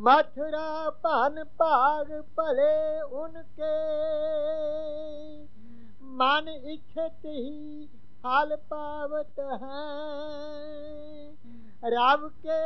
मथुरा पान भाग भले उनके, मन इच्छत ही फल पावत हैं। रब के